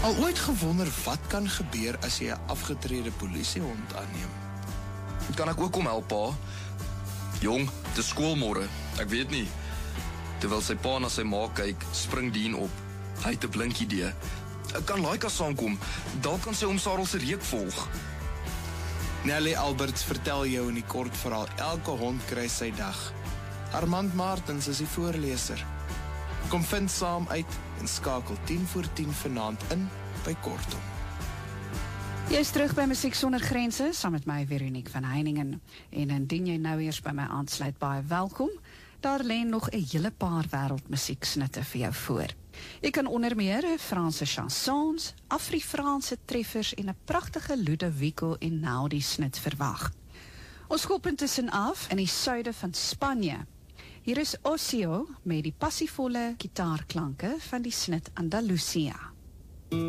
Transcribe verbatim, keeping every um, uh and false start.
Al ooit gewonder wat kan gebeur as jy 'n afgetrede polisiehond aanneem? Kan ek ook kom help, pa? Jong, het is skoolmôre, ek weet nie. Terwyl sy pa na sy ma kyk, spring Dean op. Hy het 'n blink idee. Ek kan Laika saamkom, dalk kan sy oom Sarel se reek volg. Nelly Alberts vertel jou in die kort verhaal, elke hond kry sy dag. Armand Martens is die voorleser. Kom vind saam uit en skakel tien voor tien vanaand in by Kortom. Jy is terug by Musiek Sonder Grense, saam met my Veronique van Heiningen. En indien jy nou eers by my aansluit, baie welkom. Daar lê nog 'n hele paar wêreldmusieksnitte vir jou voor. Jy kan onder meer Franse chansons, Afri-Franse treffers en 'n pragtige Ludovico en Naudi snit verwag. Ons skop intussen af in die suide van Spanje. Hier is Ocio met die passievolle gitaarklanke van die snit Andalusia.